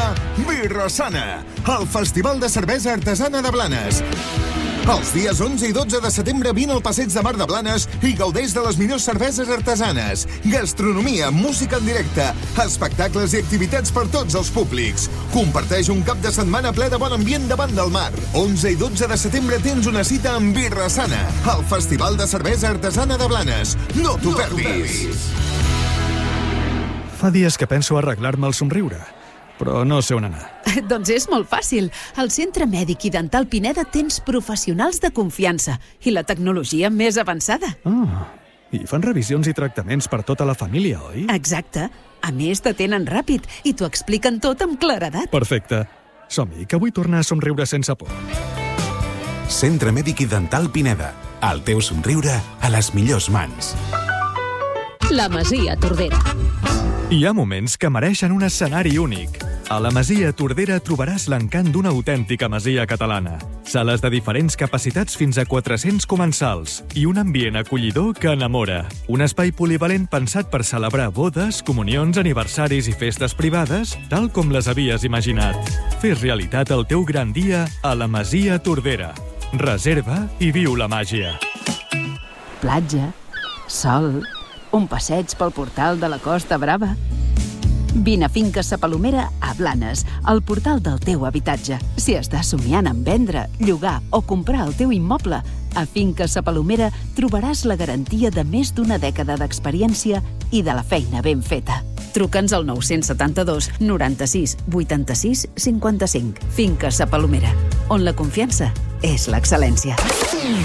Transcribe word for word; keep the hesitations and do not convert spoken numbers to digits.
celebra Birra Sana, el Festival de Cervesa Artesana de Blanes. Els dies onze i dotze de setembre vine al Passeig de Mar de Blanes i gaudeix de les millors cerveses artesanes, gastronomia, música en directe, espectacles i activitats per tots els públics. Comparteix un cap de setmana ple de bon ambient davant del mar. onze i dotze de setembre tens una cita amb Birra Sana, el Festival de Cervesa Artesana de Blanes. No t'ho perdis! Fa dies que penso arreglar-me el somriure, però no sé on anar. Doncs és molt fàcil. Al Centre Mèdic i Dental Pineda tens professionals de confiança i la tecnologia més avançada. Ah, i fan revisions i tractaments per tota la família, oi? Exacte. A més, t'atenen ràpid i t'ho expliquen tot amb claredat. Perfecte. Som-hi, que vull tornar a somriure sense por. Centre Mèdic i Dental Pineda. El teu somriure a les millors mans. La Masia Tordera. Hi ha moments que mereixen un escenari únic. A la Masia Tordera trobaràs l'encant d'una autèntica masia catalana. Sales de diferents capacitats fins a quatre-cents comensals i un ambient acollidor que enamora. Un espai polivalent pensat per celebrar bodes, comunions, aniversaris i festes privades, tal com les havies imaginat. Fes realitat el teu gran dia a la Masia Tordera. Reserva i viu la màgia. Platja, sol, un passeig pel portal de la Costa Brava. Vine a Finca Sa Palomera a Blanes, al portal del teu habitatge. Si estàs somiant en vendre, llogar o comprar el teu immoble, a Finca Sa Palomera trobaràs la garantia de més d'una dècada d'experiència i de la feina ben feta. Truca'ns al nou set dos noranta-sis vuitanta-sis cinquanta-cinc. Finca Sa Palomera, on la confiança és l'excel·lència.